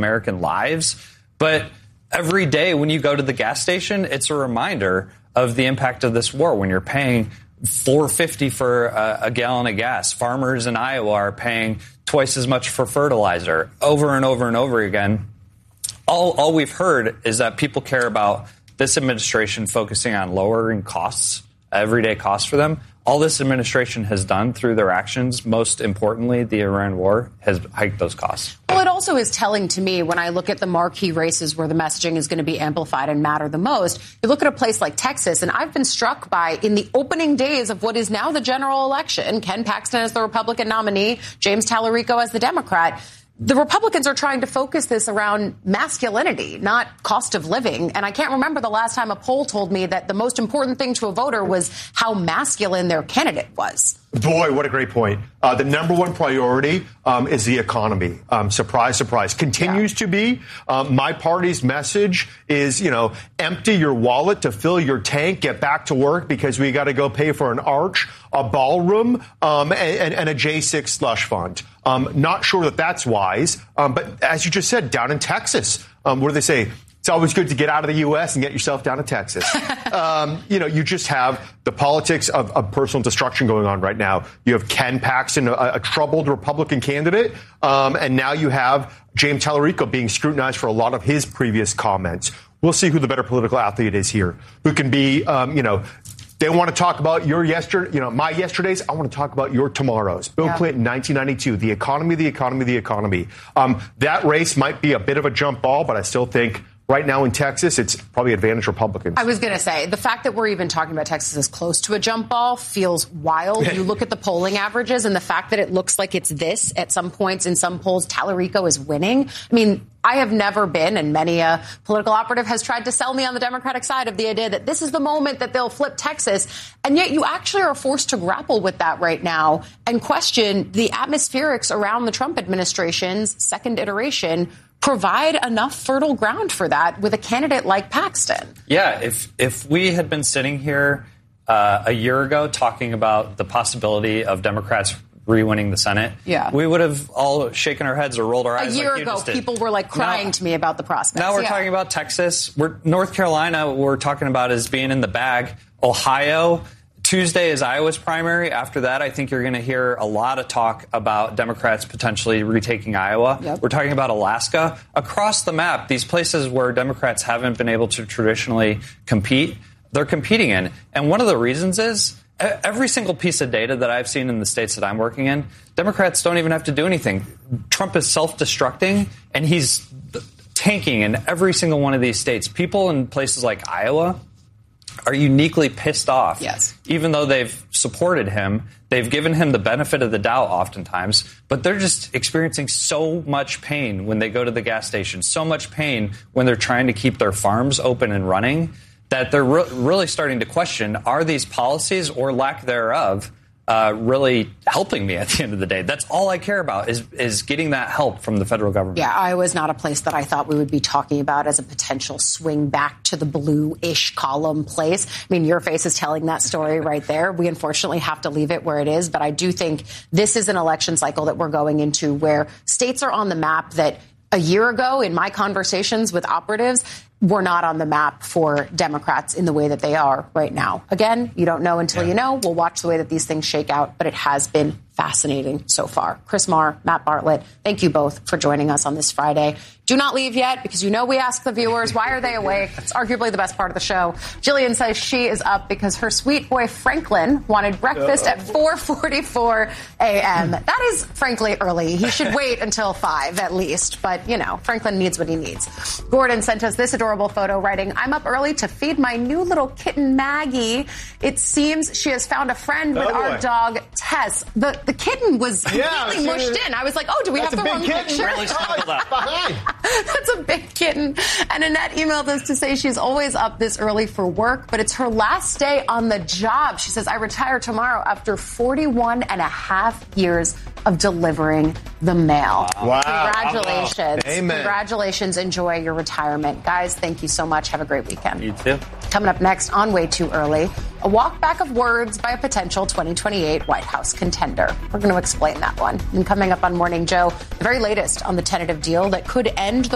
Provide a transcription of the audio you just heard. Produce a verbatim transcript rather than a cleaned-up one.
American lives. But every day when you go to the gas station, it's a reminder of the impact of this war. When you're paying four fifty for a, a gallon of gas, farmers in Iowa are paying twice as much for fertilizer over and over and over again. All, all we've heard is that people care about this administration focusing on lowering costs, everyday costs for them. All this administration has done through their actions, most importantly, the Iran war, has hiked those costs. Well, it also is telling to me when I look at the marquee races where the messaging is going to be amplified and matter the most. You look at a place like Texas, and I've been struck by, in the opening days of what is now the general election, Ken Paxton as the Republican nominee, James Tallarico as the Democrat. The Republicans are trying to focus this around masculinity, not cost of living. And I can't remember the last time a poll told me that the most important thing to a voter was how masculine their candidate was. Boy, what a great point. Uh, the number one priority um, is the economy. Um, surprise, surprise. Continues yeah. to be. Um, my party's message is, you know, empty your wallet to fill your tank, get back to work because we got to go pay for an arch, a ballroom, um, and, and a J six slush fund. Um, not sure that that's wise. Um, but as you just said, down in Texas, um, what do they say? It's always good to get out of the U S and get yourself down to Texas. um, you know, you just have the politics of, of personal destruction going on right now. You have Ken Paxton, a, a troubled Republican candidate, um, and now you have James Tallarico being scrutinized for a lot of his previous comments. We'll see who the better political athlete is here, who can be, um, you know, they want to talk about your yesterday, you know, my yesterdays. I want to talk about your tomorrows. Bill yeah. Clinton, nineteen ninety-two, the economy, the economy, the economy. Um, that race might be a bit of a jump ball, but I still think right now in Texas, it's probably advantage Republicans. I was going to say, the fact that we're even talking about Texas as close to a jump ball feels wild. You look at the polling averages and the fact that it looks like it's this at some points in some polls, Tallarico is winning. I mean, I have never been, and many a political operative has tried to sell me on the Democratic side of the idea that this is the moment that they'll flip Texas. And yet you actually are forced to grapple with that right now and question the atmospherics around the Trump administration's second iteration provide enough fertile ground for that with a candidate like Paxton. Yeah, if if we had been sitting here uh, a year ago talking about the possibility of Democrats re-winning the Senate, yeah. we would have all shaken our heads or rolled our eyes. A year like you ago, just did. People were like crying now, to me about the prospects. Now we're yeah. talking about Texas. We're North Carolina. We're talking about as being in the bag. Ohio. Tuesday is Iowa's primary. After that, I think you're going to hear a lot of talk about Democrats potentially retaking Iowa. Yep. We're talking about Alaska. Across the map, these places where Democrats haven't been able to traditionally compete, they're competing in. And one of the reasons is every single piece of data that I've seen in the states that I'm working in, Democrats don't even have to do anything. Trump is self-destructing, and he's tanking in every single one of these states. People in places like Iowa are uniquely pissed off. Yes. Even though they've supported him, they've given him the benefit of the doubt oftentimes, but they're just experiencing so much pain when they go to the gas station, so much pain when they're trying to keep their farms open and running, that they're re- really starting to question, are these policies or lack thereof Uh, really helping me at the end of the day? That's all I care about is is getting that help from the federal government. Yeah, Iowa's not a place that I thought we would be talking about as a potential swing back to the blue-ish column place. I mean, your face is telling that story right there. We unfortunately have to leave it where it is, but I do think this is an election cycle that we're going into where states are on the map that a year ago in my conversations with operatives were not on the map for Democrats in the way that they are right now. Again, you don't know until yeah. you know. We'll watch the way that these things shake out, but it has been fascinating so far. Chris Marr, Matt Bartlett, thank you both for joining us on this Friday. Do not leave yet, because you know we ask the viewers, why are they awake? It's arguably the best part of the show. Jillian says she is up because her sweet boy Franklin wanted breakfast at four forty-four a.m. That is, frankly, early. He should wait until five at least. But, you know, Franklin needs what he needs. Gordon sent us this adorable photo writing, I'm up early to feed my new little kitten Maggie. It seems she has found a friend with oh, our dog Tess. The the kitten was yeah, completely mushed in. I was like, oh, do we That's have the wrong kitten. picture? Really snuggled up. Behind. That's a big kitten. And Annette emailed us to say she's always up this early for work, but it's her last day on the job. She says, I retire tomorrow after forty-one and a half years of delivering the mail. Wow. Congratulations. Amen. Congratulations. Enjoy your retirement. Guys, thank you so much. Have a great weekend. You too. Coming up next on Way Too Early, a walk back of words by a potential twenty twenty-eight White House contender. We're going to explain that one. And coming up on Morning Joe, the very latest on the tentative deal that could end the